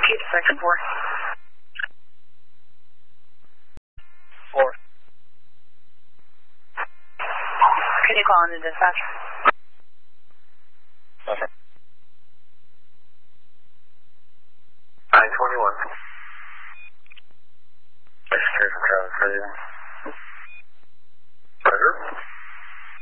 Repeat section 4. 4. Can you call in the dispatch? Okay. 921. Exterior from Travis,